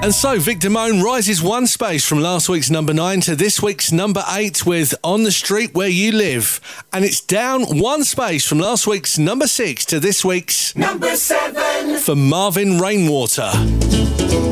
And so Vic Damone rises one space from last week's number 9 to this week's number 8 with On the Street Where You Live. And it's down one space from last week's number 6 to this week's number 7 for Marvin Rainwater.